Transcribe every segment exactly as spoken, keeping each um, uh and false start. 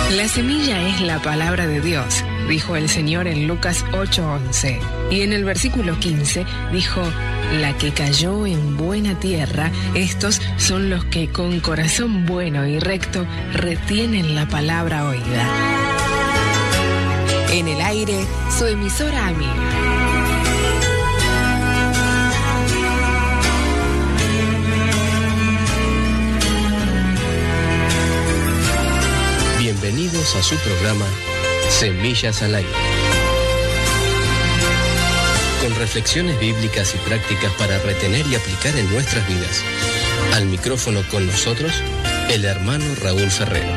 La semilla es la palabra de Dios, dijo el Señor en Lucas ocho once. Y en el versículo quince dijo, la que cayó en buena tierra, estos son los que con corazón bueno y recto retienen la palabra oída. En el aire, su emisora amiga. Bienvenidos a su programa Semillas al Aire, con reflexiones bíblicas y prácticas para retener y aplicar en nuestras vidas. Al micrófono con nosotros, el hermano Raúl Ferrero.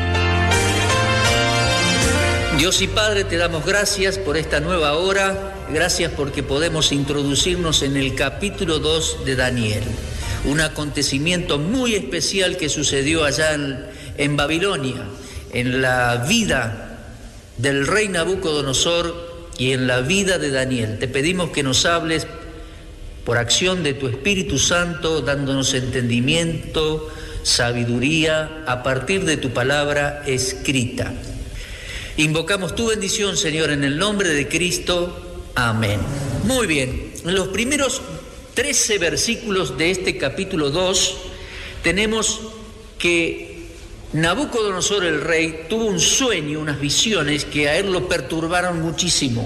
Dios y Padre, te damos gracias por esta nueva hora, gracias porque podemos introducirnos en el capítulo dos de Daniel, un acontecimiento muy especial que sucedió allá en, en Babilonia, en la vida del rey Nabucodonosor y en la vida de Daniel. Te pedimos que nos hables por acción de tu Espíritu Santo, dándonos entendimiento, sabiduría, a partir de tu palabra escrita. Invocamos tu bendición, Señor, en el nombre de Cristo. Amén. Muy bien, en los primeros trece versículos de este capítulo dos tenemos que Nabucodonosor el rey tuvo un sueño, unas visiones que a él lo perturbaron muchísimo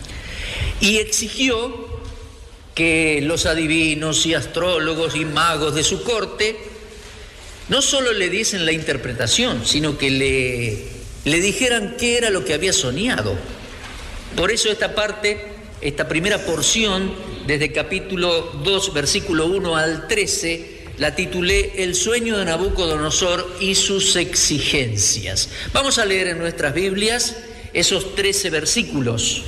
y exigió que los adivinos y astrólogos y magos de su corte no solo le diesen la interpretación, sino que le, le dijeran qué era lo que había soñado. Por eso esta parte, esta primera porción, desde capítulo dos, versículo uno al trece, la titulé El sueño de Nabucodonosor y sus exigencias. Vamos a leer en nuestras Biblias esos trece versículos.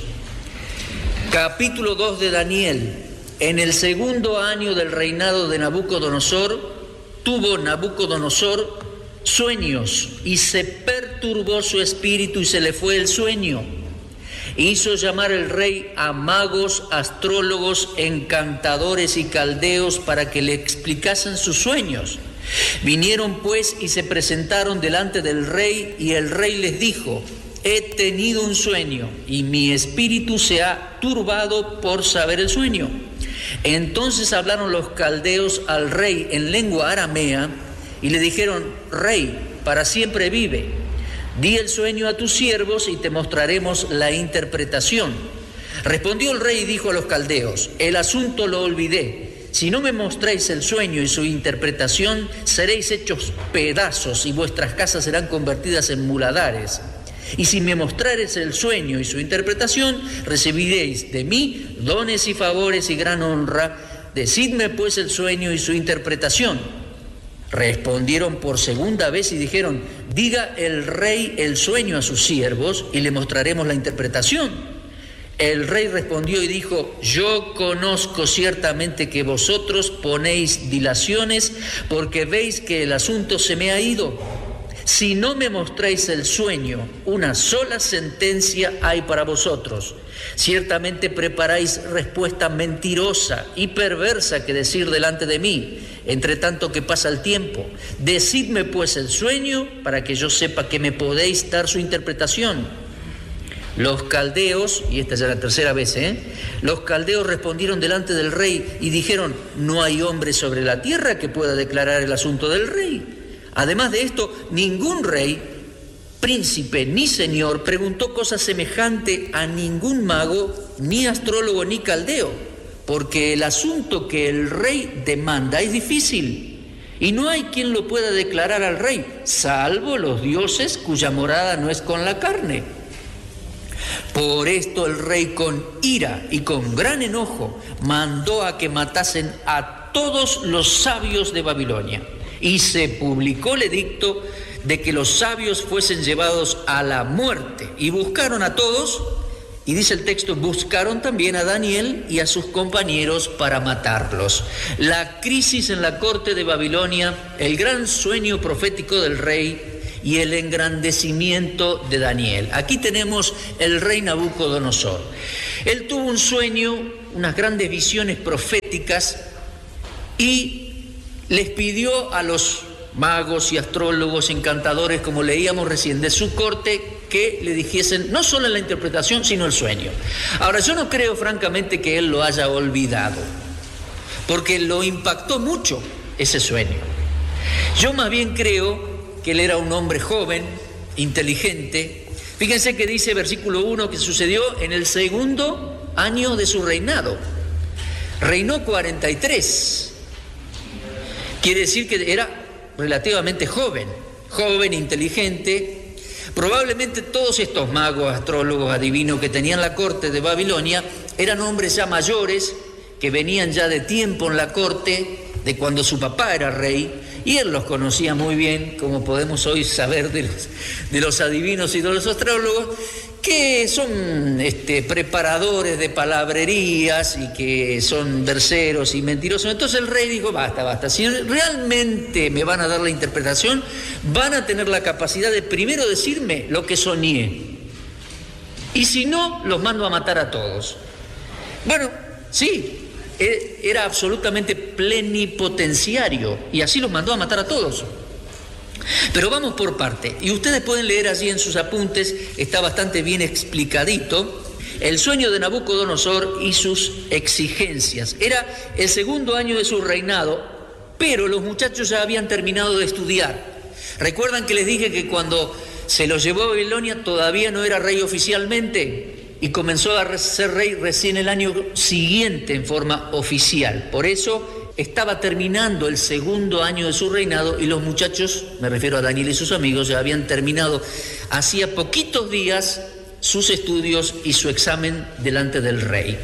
Capítulo dos de Daniel. En el segundo año del reinado de Nabucodonosor, tuvo Nabucodonosor sueños y se perturbó su espíritu y se le fue el sueño. Hizo llamar el rey a magos, astrólogos, encantadores y caldeos para que le explicasen sus sueños. Vinieron pues y se presentaron delante del rey, y el rey les dijo: he tenido un sueño y mi espíritu se ha turbado por saber el sueño. Entonces hablaron los caldeos al rey en lengua aramea y le dijeron: rey, para siempre vive. Di el sueño a tus siervos y te mostraremos la interpretación. Respondió el rey y dijo a los caldeos: el asunto lo olvidé. Si no me mostráis el sueño y su interpretación, seréis hechos pedazos y vuestras casas serán convertidas en muladares. Y si me mostrares el sueño y su interpretación, recibiréis de mí dones y favores y gran honra. Decidme pues el sueño y su interpretación. Respondieron por segunda vez y dijeron: diga el rey el sueño a sus siervos y le mostraremos la interpretación. El rey respondió y dijo: yo conozco ciertamente que vosotros ponéis dilaciones porque veis que el asunto se me ha ido. Si no me mostráis el sueño, una sola sentencia hay para vosotros. Ciertamente preparáis respuesta mentirosa y perversa que decir delante de mí, entre tanto que pasa el tiempo. Decidme pues el sueño para que yo sepa que me podéis dar su interpretación. Los caldeos, y esta ya es la tercera vez, ¿eh? Los caldeos respondieron delante del rey y dijeron: no hay hombre sobre la tierra que pueda declarar el asunto del rey. Además de esto, ningún rey, príncipe ni señor preguntó cosa semejante a ningún mago, ni astrólogo, ni caldeo, porque el asunto que el rey demanda es difícil, y no hay quien lo pueda declarar al rey, salvo los dioses cuya morada no es con la carne. Por esto el rey, con ira y con gran enojo, mandó a que matasen a todos los sabios de Babilonia. Y se publicó el edicto de que los sabios fuesen llevados a la muerte. Y buscaron a todos, y dice el texto, buscaron también a Daniel y a sus compañeros para matarlos. La crisis en la corte de Babilonia, el gran sueño profético del rey y el engrandecimiento de Daniel. Aquí tenemos el rey Nabucodonosor. Él tuvo un sueño, unas grandes visiones proféticas, y les pidió a los magos y astrólogos, encantadores, como leíamos recién, de su corte, que le dijesen no solo la interpretación, sino el sueño. Ahora, yo no creo francamente que él lo haya olvidado, porque lo impactó mucho ese sueño. Yo más bien creo que él era un hombre joven, inteligente. Fíjense que dice versículo uno que sucedió en el segundo año de su reinado. Reinó cuarenta y tres. Quiere decir que era relativamente joven, joven, inteligente. Probablemente todos estos magos, astrólogos, adivinos que tenían la corte de Babilonia eran hombres ya mayores que venían ya de tiempo en la corte, de cuando su papá era rey, y él los conocía muy bien, como podemos hoy saber de los, de los adivinos y de los astrólogos, que son este, preparadores de palabrerías y que son verseros y mentirosos. Entonces el rey dijo, basta, basta, si realmente me van a dar la interpretación, van a tener la capacidad de primero decirme lo que soñé, y si no, los mando a matar a todos. Bueno, sí, era absolutamente plenipotenciario, y así los mandó a matar a todos. Pero vamos por parte, y ustedes pueden leer allí en sus apuntes, está bastante bien explicadito, el sueño de Nabucodonosor y sus exigencias. Era el segundo año de su reinado, pero los muchachos ya habían terminado de estudiar. ¿Recuerdan que les dije que cuando se los llevó a Babilonia todavía no era rey oficialmente? Y comenzó a ser rey recién el año siguiente en forma oficial. Por eso estaba terminando el segundo año de su reinado y los muchachos, me refiero a Daniel y sus amigos, ya habían terminado hacía poquitos días sus estudios y su examen delante del rey.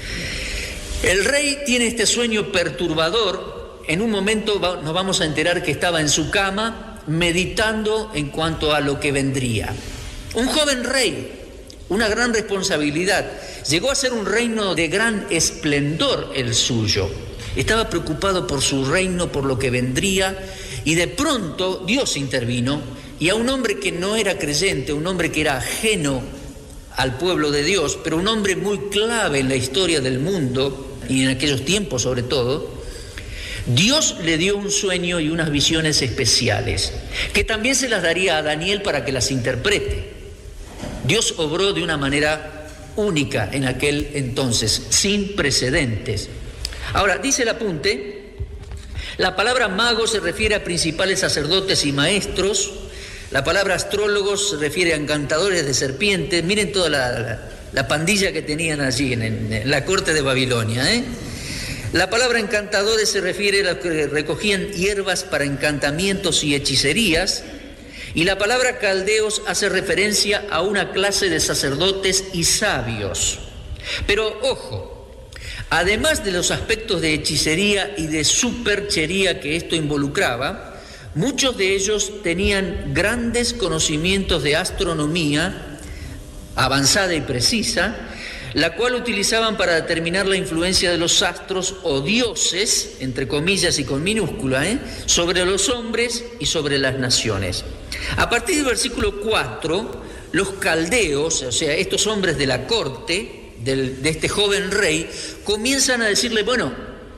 El rey tiene este sueño perturbador. En un momento nos vamos a enterar que estaba en su cama meditando en cuanto a lo que vendría. Un joven rey, una gran responsabilidad. Llegó a ser un reino de gran esplendor el suyo. Estaba preocupado por su reino, por lo que vendría, y de pronto Dios intervino, y a un hombre que no era creyente, un hombre que era ajeno al pueblo de Dios, pero un hombre muy clave en la historia del mundo, y en aquellos tiempos sobre todo, Dios le dio un sueño y unas visiones especiales, que también se las daría a Daniel para que las interprete. Dios obró de una manera única en aquel entonces, sin precedentes. Ahora, dice el apunte, la palabra mago se refiere a principales sacerdotes y maestros, la palabra astrólogos se refiere a encantadores de serpientes. Miren toda la, la, la pandilla que tenían allí en, en la corte de Babilonia, ¿eh? La palabra encantadores se refiere a los que recogían hierbas para encantamientos y hechicerías. Y la palabra caldeos hace referencia a una clase de sacerdotes y sabios. Pero ojo, además de los aspectos de hechicería y de superchería que esto involucraba, muchos de ellos tenían grandes conocimientos de astronomía avanzada y precisa, la cual utilizaban para determinar la influencia de los astros o dioses, entre comillas y con minúscula, ¿eh? sobre los hombres y sobre las naciones. A partir del versículo cuatro, los caldeos, o sea, estos hombres de la corte, del, de este joven rey, comienzan a decirle, bueno,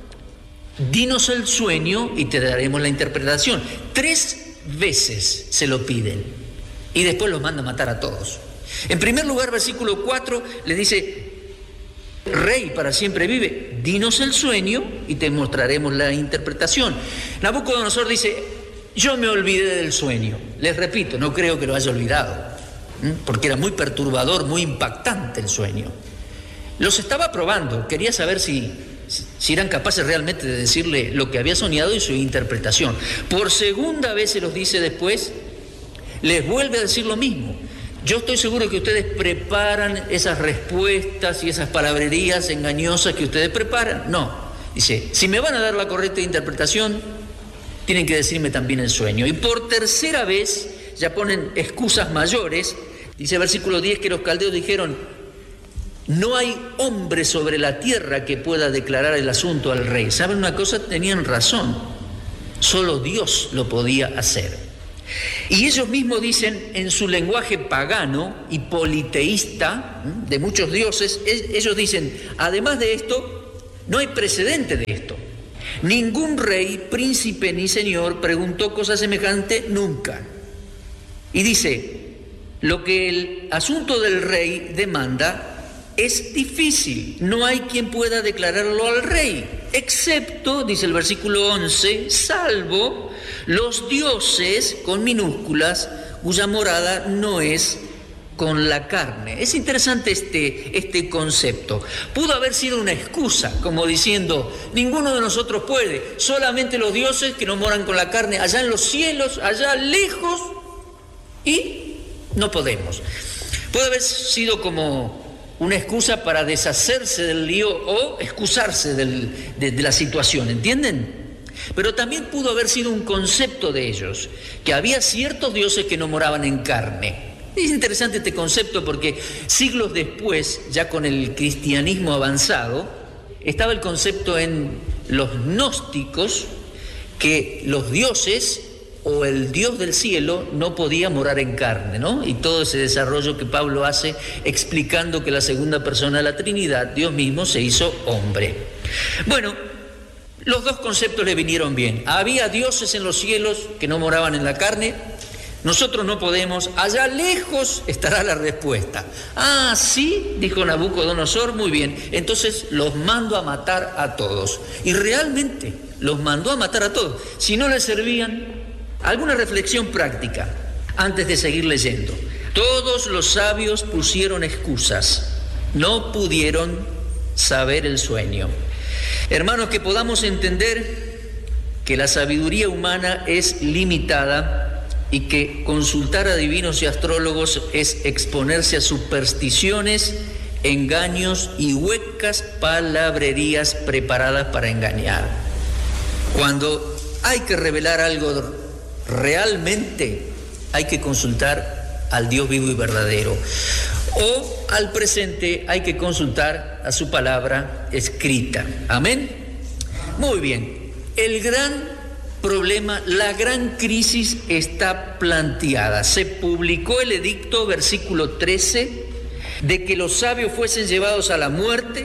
dinos el sueño y te daremos la interpretación. Tres veces se lo piden y después los manda a matar a todos. En primer lugar, versículo cuatro, le dice, Rey para siempre vive, dinos el sueño y te mostraremos la interpretación. Nabucodonosor dice, yo me olvidé del sueño. Les repito, no creo que lo haya olvidado, porque era muy perturbador, muy impactante el sueño. Los estaba probando, quería saber si, si eran capaces realmente de decirle lo que había soñado y su interpretación. Por segunda vez se los dice después, les vuelve a decir lo mismo. Yo estoy seguro que ustedes preparan esas respuestas y esas palabrerías engañosas que ustedes preparan. No, dice, si me van a dar la correcta interpretación, tienen que decirme también el sueño. Y por tercera vez, ya ponen excusas mayores, dice versículo diez que los caldeos dijeron, no hay hombre sobre la tierra que pueda declarar el asunto al rey. ¿Saben una cosa? Tenían razón, solo Dios lo podía hacer. Y ellos mismos dicen en su lenguaje pagano y politeísta de muchos dioses, ellos dicen, además de esto, no hay precedente de esto. Ningún rey, príncipe ni señor preguntó cosa semejante nunca. Y dice, lo que el asunto del rey demanda es difícil, no hay quien pueda declararlo al rey, excepto, dice el versículo once, salvo los dioses con minúsculas, cuya morada no es con la carne. Es interesante este, este concepto. Pudo haber sido una excusa, como diciendo, ninguno de nosotros puede, solamente los dioses que no moran con la carne, allá en los cielos, allá lejos, y no podemos. Puede haber sido como una excusa para deshacerse del lío o excusarse del, de, de la situación, ¿entienden? Pero también pudo haber sido un concepto de ellos, que había ciertos dioses que no moraban en carne. Es interesante este concepto porque siglos después, ya con el cristianismo avanzado, estaba el concepto en los gnósticos que los dioses o el Dios del cielo no podía morar en carne, ¿no? Y todo ese desarrollo que Pablo hace explicando que la segunda persona de la Trinidad, Dios mismo, se hizo hombre. Bueno, los dos conceptos le vinieron bien. Había dioses en los cielos que no moraban en la carne, nosotros no podemos, allá lejos estará la respuesta. Ah, sí, dijo Nabucodonosor, muy bien, entonces los mando a matar a todos. Y realmente los mandó a matar a todos. Si no les servían, alguna reflexión práctica antes de seguir leyendo. Todos los sabios pusieron excusas, no pudieron saber el sueño. Hermanos, que podamos entender que la sabiduría humana es limitada y que consultar a divinos y astrólogos es exponerse a supersticiones, engaños y huecas palabrerías preparadas para engañar. Cuando hay que revelar algo realmente, hay que consultar al Dios vivo y verdadero. O al presente hay que consultar a su palabra escrita. Amén. Muy bien. El gran problema, la gran crisis está planteada. Se publicó el edicto, versículo trece, de que los sabios fuesen llevados a la muerte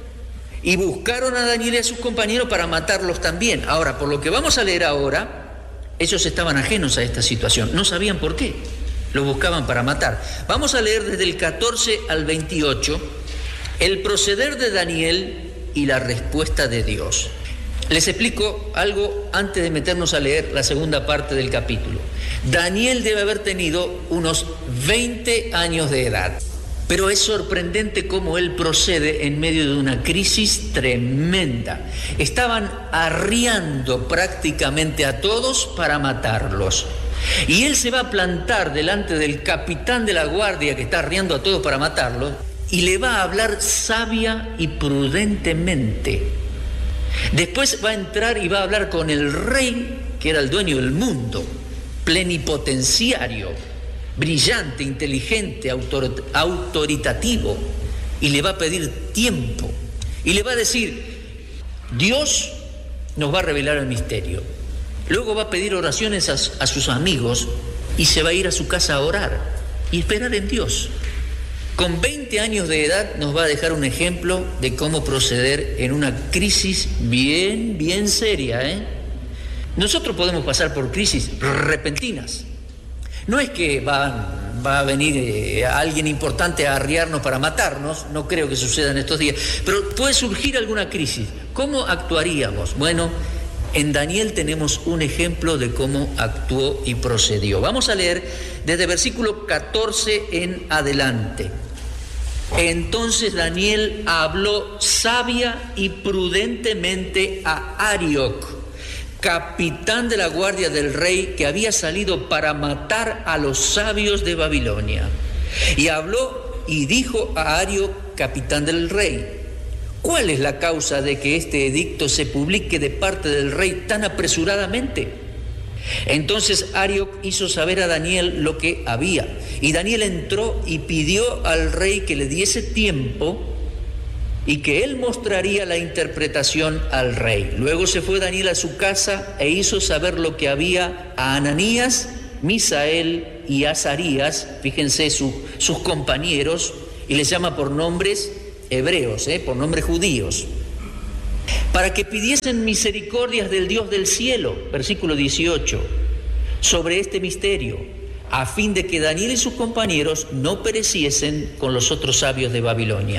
y buscaron a Daniel y a sus compañeros para matarlos también. Ahora, por lo que vamos a leer ahora, ellos estaban ajenos a esta situación, no sabían por qué, los buscaban para matar. Vamos a leer desde el catorce al veintiocho el proceder de Daniel y la respuesta de Dios. Les explico algo antes de meternos a leer la segunda parte del capítulo. Daniel debe haber tenido unos veinte años de edad, pero es sorprendente cómo él procede en medio de una crisis tremenda. Estaban arriando prácticamente a todos para matarlos. Y él se va a plantar delante del capitán de la guardia que está arriando a todos para matarlos y le va a hablar sabia y prudentemente. Después va a entrar y va a hablar con el rey, que era el dueño del mundo, plenipotenciario, brillante, inteligente, autor, autoritativo, y le va a pedir tiempo. Y le va a decir, Dios nos va a revelar el misterio. Luego va a pedir oraciones a, a sus amigos y se va a ir a su casa a orar y esperar en Dios. Con veinte años de edad nos va a dejar un ejemplo de cómo proceder en una crisis bien, bien seria, ¿eh? Nosotros podemos pasar por crisis repentinas. No es que va, va a venir eh, alguien importante a arriarnos para matarnos, no creo que suceda en estos días, pero puede surgir alguna crisis. ¿Cómo actuaríamos? Bueno, en Daniel tenemos un ejemplo de cómo actuó y procedió. Vamos a leer desde versículo catorce en adelante. Entonces Daniel habló sabia y prudentemente a Arioc, capitán de la guardia del rey, que había salido para matar a los sabios de Babilonia. Y habló y dijo a Arioc, capitán del rey: ¿cuál es la causa de que este edicto se publique de parte del rey tan apresuradamente? Entonces Arioc hizo saber a Daniel lo que había, y Daniel entró y pidió al rey que le diese tiempo y que él mostraría la interpretación al rey. Luego se fue Daniel a su casa e hizo saber lo que había a Ananías, Misael y Azarías, fíjense su, sus compañeros, y les llama por nombres hebreos, ¿eh? por nombres judíos. para que pidiesen misericordias del Dios del cielo, versículo dieciocho, sobre este misterio, a fin de que Daniel y sus compañeros no pereciesen con los otros sabios de Babilonia.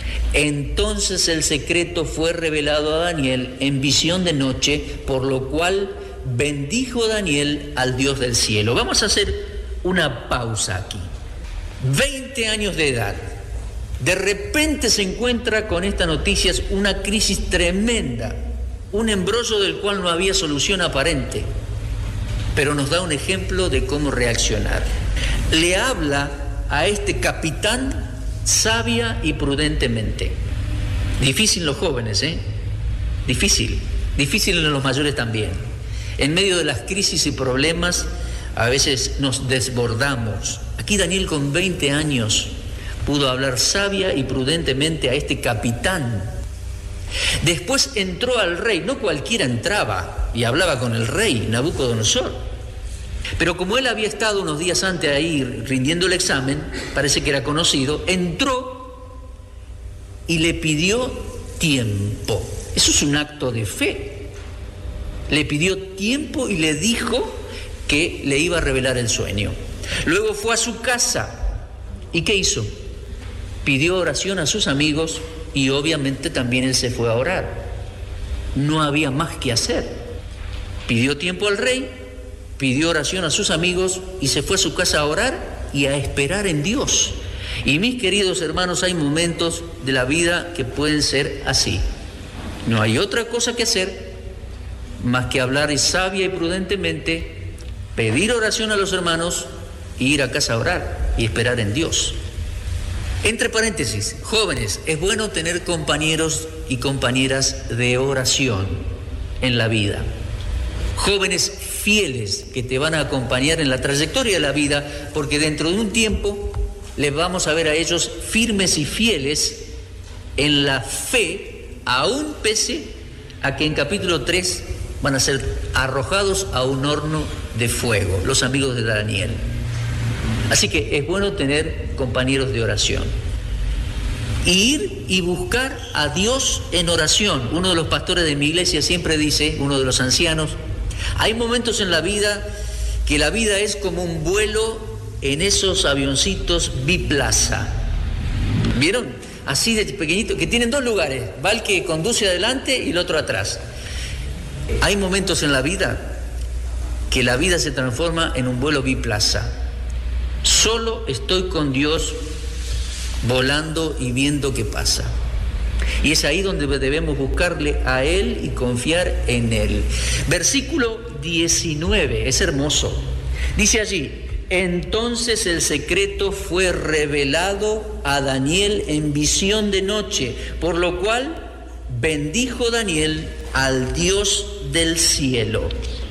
Entonces el secreto fue revelado a Daniel en visión de noche, por lo cual bendijo Daniel al Dios del cielo. Vamos a hacer una pausa aquí. veinte años de edad. De repente se encuentra con estas noticias una crisis tremenda, un embrollo del cual no había solución aparente, pero nos da un ejemplo de cómo reaccionar. Le habla a este capitán sabia y prudentemente. Difícil en los jóvenes, ¿eh? Difícil, difícil en los mayores también. En medio de las crisis y problemas, a veces nos desbordamos. Aquí Daniel con veinte años pudo hablar sabia y prudentemente a este capitán. Después entró al rey, no cualquiera entraba y hablaba con el rey, Nabucodonosor. Pero como él había estado unos días antes ahí rindiendo el examen, parece que era conocido, entró y le pidió tiempo. Eso es un acto de fe. Le pidió tiempo y le dijo que le iba a revelar el sueño. Luego fue a su casa. ¿Y qué hizo? Pidió oración a sus amigos y obviamente también él se fue a orar. No había más que hacer. Pidió tiempo al rey, pidió oración a sus amigos y se fue a su casa a orar y a esperar en Dios. Y mis queridos hermanos, hay momentos de la vida que pueden ser así. No hay otra cosa que hacer más que hablar sabia y prudentemente, pedir oración a los hermanos e ir a casa a orar y esperar en Dios. Entre paréntesis, jóvenes, es bueno tener compañeros y compañeras de oración en la vida. Jóvenes fieles que te van a acompañar en la trayectoria de la vida, porque dentro de un tiempo les vamos a ver a ellos firmes y fieles en la fe, aún pese a que en capítulo tres van a ser arrojados a un horno de fuego, los amigos de Daniel. Así que es bueno tener compañeros de oración. Ir y buscar a Dios en oración. Uno de los pastores de mi iglesia siempre dice, uno de los ancianos, hay momentos en la vida que la vida es como un vuelo en esos avioncitos biplaza. ¿Vieron? Así de pequeñito, que tienen dos lugares, va el que conduce adelante y el otro atrás. Hay momentos en la vida que la vida se transforma en un vuelo biplaza. Solo estoy con Dios volando y viendo qué pasa. Y es ahí donde debemos buscarle a Él y confiar en Él. Versículo diecinueve, es hermoso. Dice allí, entonces el secreto fue revelado a Daniel en visión de noche, por lo cual bendijo Daniel al Dios del cielo.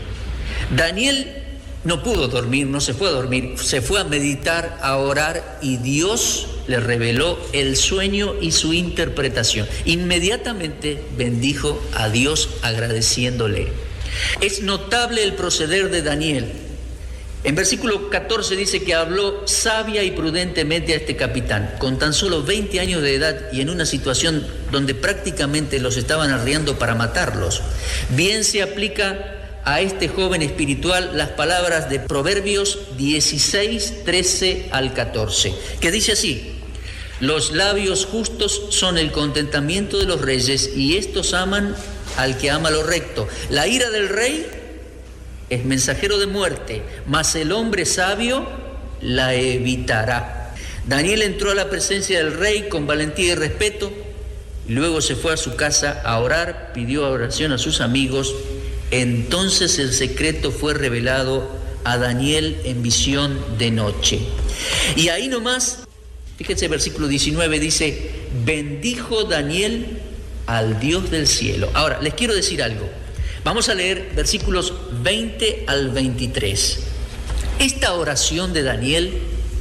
Daniel no pudo dormir, no se fue a dormir, se fue a meditar, a orar, y Dios le reveló el sueño y su interpretación. Inmediatamente bendijo a Dios agradeciéndole. Es notable el proceder de Daniel. En versículo catorce dice que habló sabia y prudentemente a este capitán, con tan solo veinte años de edad y en una situación donde prácticamente los estaban arriando para matarlos. Bien se aplica a este joven espiritual las palabras de Proverbios dieciséis, trece al catorce, que dice así: los labios justos son el contentamiento de los reyes, y estos aman al que ama lo recto. La ira del rey es mensajero de muerte, mas el hombre sabio la evitará. Daniel entró a la presencia del rey con valentía y respeto, y luego se fue a su casa a orar, pidió oración a sus amigos. Entonces el secreto fue revelado a Daniel en visión de noche. Y ahí nomás, fíjense, el versículo diecinueve dice, bendijo Daniel al Dios del cielo. Ahora, les quiero decir algo. Vamos a leer versículos veinte al veintitrés. Esta oración de Daniel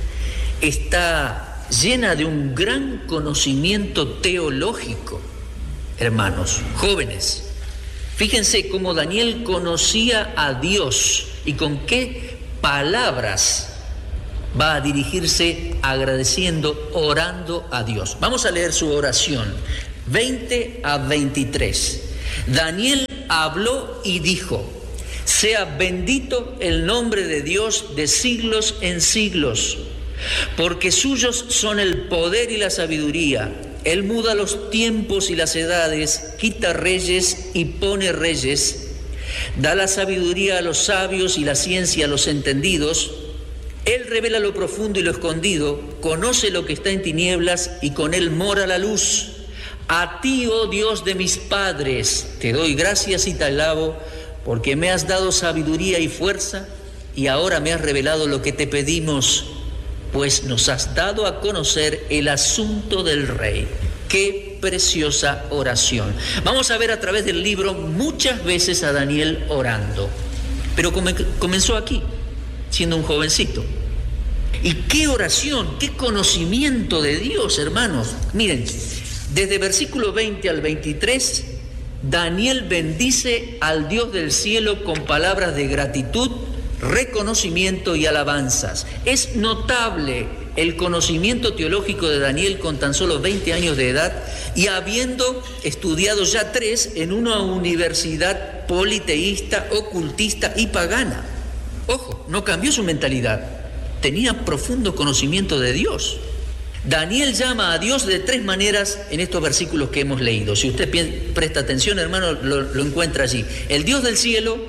está llena de un gran conocimiento teológico, hermanos, jóvenes. Fíjense cómo Daniel conocía a Dios y con qué palabras va a dirigirse agradeciendo, orando a Dios. Vamos a leer su oración, veinte a veintitrés. Daniel habló y dijo: sea bendito el nombre de Dios de siglos en siglos, porque suyos son el poder y la sabiduría. Él muda los tiempos y las edades, quita reyes y pone reyes, da la sabiduría a los sabios y la ciencia a los entendidos. Él revela lo profundo y lo escondido, conoce lo que está en tinieblas y con él mora la luz. A ti, oh Dios de mis padres, te doy gracias y te alabo, porque me has dado sabiduría y fuerza, y ahora me has revelado lo que te pedimos, pues nos has dado a conocer el asunto del rey. Qué preciosa oración. Vamos a ver a través del libro muchas veces a Daniel orando, pero comenzó aquí, siendo un jovencito. Y qué oración, qué conocimiento de Dios, hermanos. Miren, desde versículo veinte al veintitrés, Daniel bendice al Dios del cielo con palabras de gratitud, reconocimiento y alabanzas. Es notable el conocimiento teológico de Daniel con tan solo veinte años de edad y habiendo estudiado ya tres en una universidad politeísta, ocultista y pagana. Ojo, no cambió su mentalidad, tenía profundo conocimiento de Dios. Daniel llama a Dios de tres maneras en estos versículos que hemos leído. Si usted presta atención, hermano, lo, lo encuentra allí. El Dios del cielo,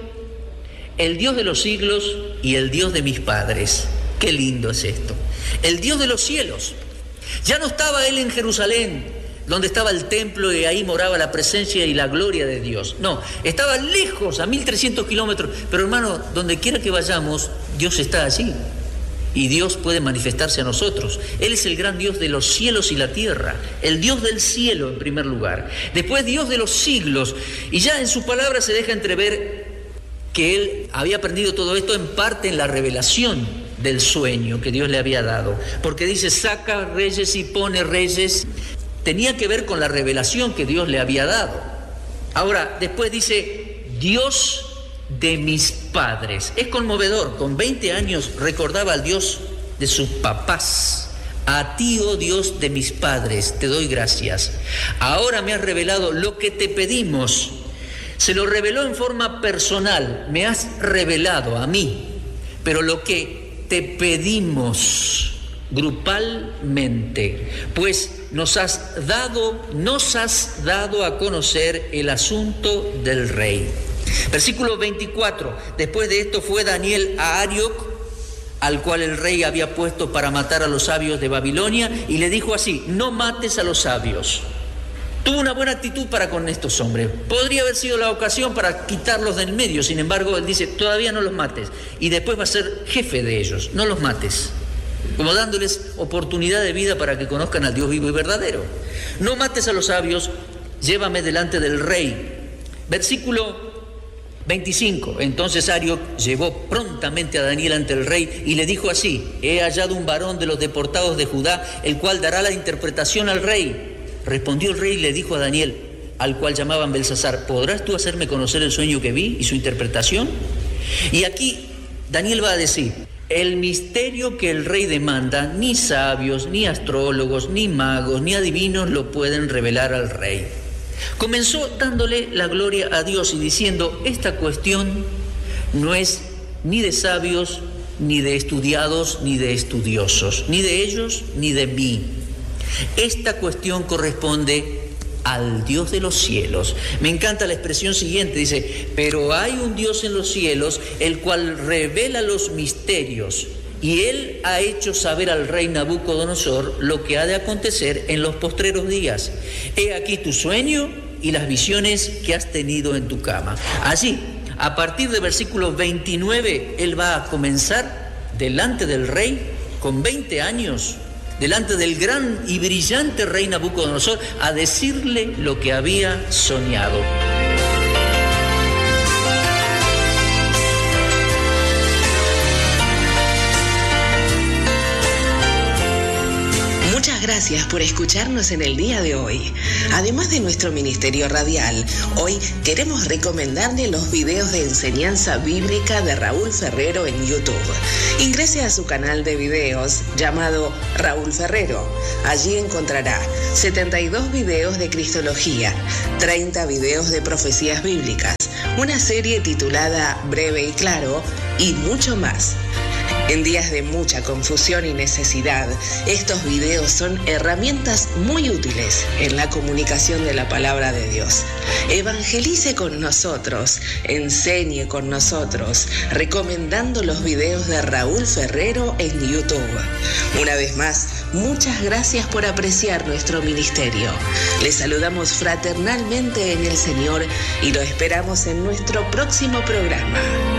el Dios de los siglos y el Dios de mis padres. Qué lindo es esto. El Dios de los cielos. Ya no estaba él en Jerusalén, donde estaba el templo y ahí moraba la presencia y la gloria de Dios. No, estaba lejos, a mil trescientos kilómetros. Pero hermano, donde quiera que vayamos, Dios está allí. Y Dios puede manifestarse a nosotros. Él es el gran Dios de los cielos y la tierra, el Dios del cielo en primer lugar, después Dios de los siglos, y ya en su palabra se deja entrever que él había aprendido todo esto en parte en la revelación del sueño que Dios le había dado, porque dice saca reyes y pone reyes, tenía que ver con la revelación que Dios le había dado. Ahora, después dice Dios de mis padres. Es conmovedor, con veinte años recordaba al Dios de sus papás. A ti, oh Dios de mis padres, te doy gracias. Ahora me has revelado lo que te pedimos. Se lo reveló en forma personal, me has revelado a mí, pero lo que te pedimos grupalmente, pues nos has dado, nos has dado a conocer el asunto del rey. Versículo veinticuatro, después de esto fue Daniel a Arioc, al cual el rey había puesto para matar a los sabios de Babilonia, y le dijo así: no mates a los sabios. Tuvo una buena actitud para con estos hombres. Podría haber sido la ocasión para quitarlos del medio, sin embargo, él dice, todavía no los mates, y después va a ser jefe de ellos, no los mates, como dándoles oportunidad de vida para que conozcan al Dios vivo y verdadero. No mates a los sabios, llévame delante del rey. Versículo veinticinco, entonces Arioc llevó prontamente a Daniel ante el rey y le dijo así: he hallado un varón de los deportados de Judá, el cual dará la interpretación al rey. Respondió el rey y le dijo a Daniel, al cual llamaban Belsasar: ¿podrás tú hacerme conocer el sueño que vi y su interpretación? Y aquí Daniel va a decir: el misterio que el rey demanda, ni sabios, ni astrólogos, ni magos, ni adivinos lo pueden revelar al rey. Comenzó dándole la gloria a Dios y diciendo: esta cuestión no es ni de sabios, ni de estudiados, ni de estudiosos, ni de ellos, ni de mí. Esta cuestión corresponde al Dios de los cielos. Me encanta la expresión siguiente, dice: pero hay un Dios en los cielos, el cual revela los misterios, y él ha hecho saber al rey Nabucodonosor lo que ha de acontecer en los postreros días. He aquí tu sueño y las visiones que has tenido en tu cama. Allí, a partir del versículo veintinueve, él va a comenzar delante del rey, con veinte años, delante del gran y brillante rey Nabucodonosor, a decirle lo que había soñado. gracias por escucharnos en el día de hoy. Además de nuestro ministerio radial, hoy queremos recomendarle los videos de enseñanza bíblica de Raúl Ferrero en YouTube. Ingrese a su canal de videos llamado Raúl Ferrero. Allí encontrará setenta y dos videos de Cristología, treinta videos de profecías bíblicas, una serie titulada Breve y Claro y mucho más. En días de mucha confusión y necesidad, estos videos son herramientas muy útiles en la comunicación de la palabra de Dios. Evangelice con nosotros, enseñe con nosotros, recomendando los videos de Raúl Ferrero en YouTube. Una vez más, muchas gracias por apreciar nuestro ministerio. Les saludamos fraternalmente en el Señor y lo esperamos en nuestro próximo programa.